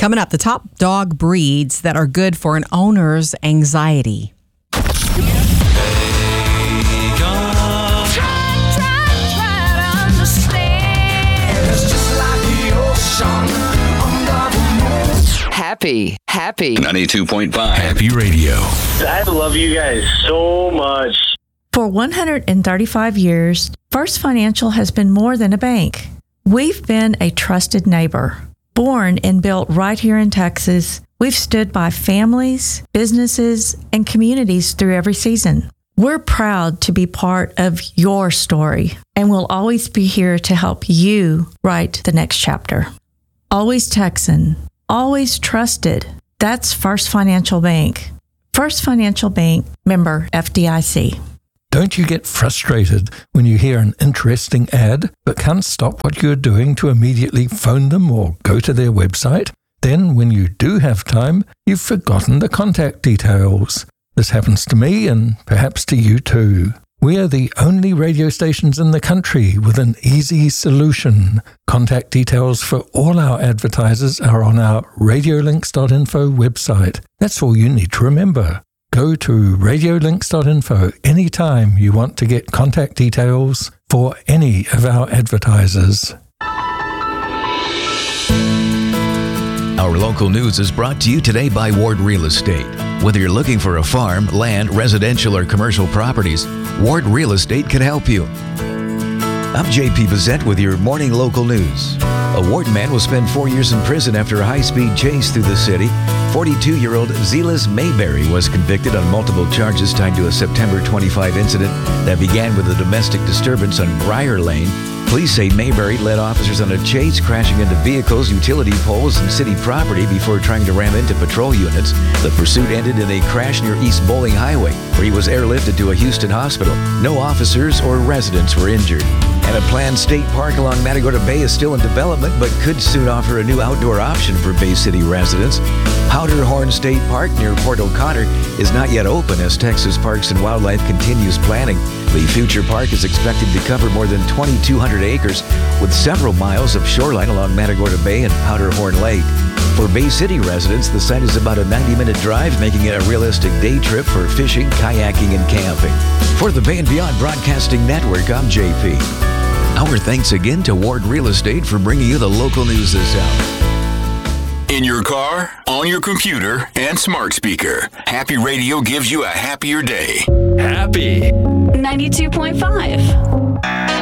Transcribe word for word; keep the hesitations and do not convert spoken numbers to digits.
Coming up, the top dog breeds that are good for an owner's anxiety. Happy, happy. ninety-two point five Happy Radio. I love you guys so much. For one hundred thirty-five years, First Financial has been more than a bank. We've been a trusted neighbor. Born and built right here in Texas, we've stood by families, businesses, and communities through every season. We're proud to be part of your story, and we'll always be here to help you write the next chapter. Always Texan. Always trusted. That's First Financial Bank. First Financial Bank, member F D I C. Don't you get frustrated when you hear an interesting ad but can't stop what you're doing to immediately phone them or go to their website? Then, when you do have time, you've forgotten the contact details. This happens to me and perhaps to you too. We are the only radio stations in the country with an easy solution. Contact details for all our advertisers are on our radiolinks dot info website. That's all you need to remember. Go to radiolinks dot info anytime you want to get contact details for any of our advertisers. Our local news is brought to you today by Ward Real Estate. Whether you're looking for a farm, land, residential, or commercial properties, Ward Real Estate can help you. I'm J P Bissett with your morning local news. A Ward man will spend four years in prison after a high-speed chase through the city. forty-two-year-old Zelis Mayberry was convicted on multiple charges tied to a September twenty-fifth incident that began with a domestic disturbance on Briar Lane. Police say Mayberry led officers on a chase, crashing into vehicles, utility poles, and city property before trying to ram into patrol units. The pursuit ended in a crash near East Bowling Highway, where he was airlifted to a Houston hospital. No officers or residents were injured. And a planned state park along Matagorda Bay is still in development, but could soon offer a new outdoor option for Bay City residents. Powderhorn State Park near Port O'Connor is not yet open as Texas Parks and Wildlife continues planning. The future park is expected to cover more than twenty-two hundred acres with several miles of shoreline along Matagorda Bay and Powderhorn Lake. For Bay City residents, the site is about a ninety-minute drive, making it a realistic day trip for fishing, kayaking, and camping. For the Bay and Beyond Broadcasting Network, I'm J P. Our thanks again to Ward Real Estate for bringing you the local news this hour. In your car, on your computer, and smart speaker, Happy Radio gives you a happier day. Happy ninety-two point five